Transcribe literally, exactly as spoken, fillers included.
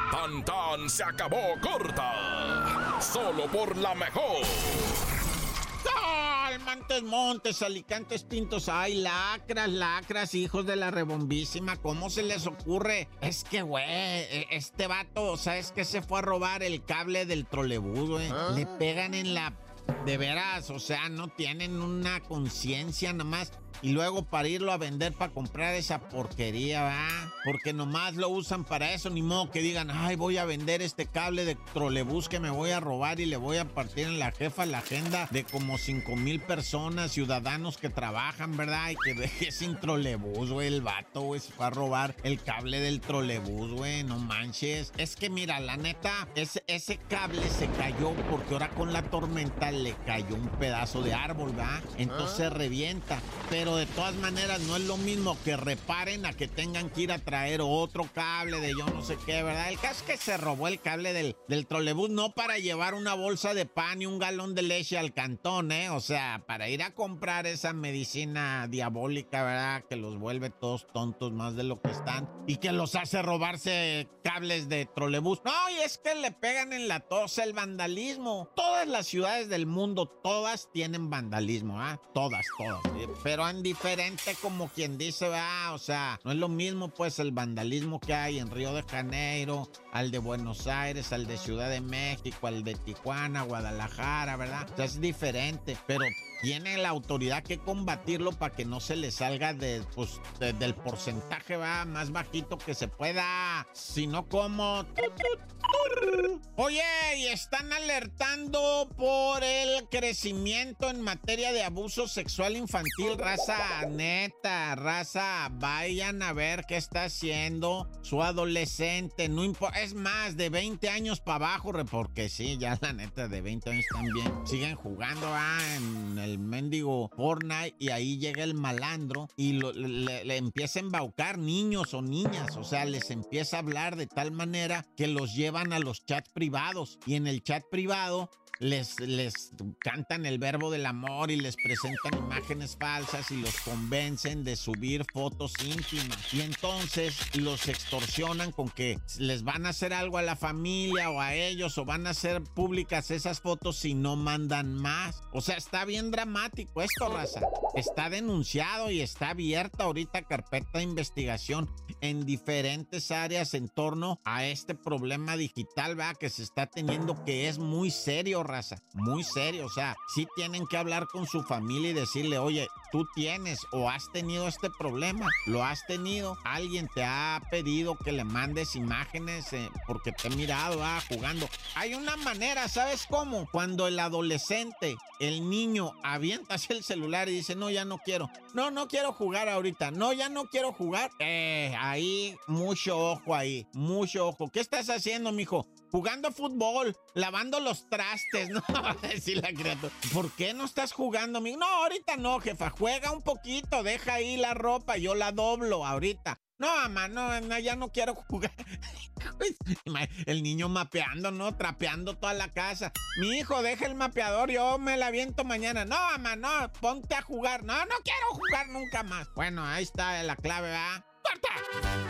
Tan tan se acabó corta. Solo por la mejor. Montes, Montes, Alicantes, Pintos. Ay, lacras, lacras, hijos de la rebombísima. ¿Cómo se les ocurre? Es que, güey, este vato, ¿sabes qué? Se fue a robar el cable del trolebús, güey. ¿Ah? Le pegan en la... De veras, o sea, no tienen una conciencia nomás. Y luego para irlo a vender, para comprar esa porquería, ¿va? Porque nomás lo usan para eso, ni modo que digan, ay, voy a vender este cable de trolebús que me voy a robar y le voy a partir en la jefa la agenda de como cinco mil personas, ciudadanos que trabajan, ¿verdad? Y que deje sin trolebús, güey, el vato, güey, se fue a robar el cable del trolebús, güey, no manches. Es que mira, la neta, ese, ese cable se cayó porque ahora con la tormenta le cayó un pedazo de árbol, ¿verdad? Entonces ¿Ah? revienta, pero de todas maneras no es lo mismo que reparen a que tengan que ir a traer otro cable de yo no sé qué, ¿verdad? El caso es que se robó el cable del, del trolebús, no para llevar una bolsa de pan y un galón de leche al cantón, ¿eh? O sea, para ir a comprar esa medicina diabólica, ¿verdad? Que los vuelve todos tontos más de lo que están y que los hace robarse cables de trolebús. No, y es que le pegan en la tos el vandalismo. Todas las ciudades del mundo, todas tienen vandalismo, ¿ah? ¿eh? Todas, todas. ¿eh? Pero han diferente, como quien dice, ¿verdad? O sea, no es lo mismo pues el vandalismo que hay en Río de Janeiro, al de Buenos Aires, al de Ciudad de México, al de Tijuana, Guadalajara, ¿verdad? O sea, es diferente, pero tiene la autoridad que combatirlo para que no se le salga de, pues, de, del porcentaje, va, más bajito que se pueda. Si no, ¿cómo? Oye, y están alertando por el crecimiento en materia de abuso sexual infantil. Raza, neta, raza, vayan a ver qué está haciendo su adolescente. No importa, es más, de veinte años para abajo, porque sí, ya la neta, de veinte años también siguen jugando, ah, en el mendigo Fortnite, y ahí llega el malandro y lo, le, le empieza a embaucar niños o niñas, o sea, les empieza a hablar de tal manera que los llevan a los chats privados, y en el chat privado Les, les cantan el verbo del amor y les presentan imágenes falsas y los convencen de subir fotos íntimas. Y entonces los extorsionan con que les van a hacer algo a la familia o a ellos, o van a hacer públicas esas fotos si no mandan más. O sea, está bien dramático esto, raza. Está denunciado y está abierta ahorita carpeta de investigación en diferentes áreas en torno a este problema digital, ¿verdad? Que se está teniendo, que es muy serio, raza, muy serio. O sea, sí tienen que hablar con su familia y decirle, oye, tú tienes o has tenido este problema, lo has tenido, alguien te ha pedido que le mandes imágenes eh, porque te he mirado ah, jugando. Hay una manera, ¿sabes cómo? Cuando el adolescente, el niño, avienta hacia el celular y dice, no, ya no quiero, no, no quiero jugar ahorita, no, ya no quiero jugar, eh, ahí, mucho ojo ahí, mucho ojo. ¿Qué estás haciendo, mijo? Jugando fútbol, lavando los trastes, ¿no? Va a decir la criatura. ¿Por qué no estás jugando, mijo? No, ahorita no, jefa, juega un poquito, deja ahí la ropa, yo la doblo ahorita. No, mamá, no, no, ya no quiero jugar. El niño mapeando, ¿no? Trapeando toda la casa. Mi hijo, deja el mapeador, yo me la aviento mañana. No, mamá, no, ponte a jugar. No, no quiero jugar nunca más. Bueno, ahí está la clave, ¿verdad? ¡Corta!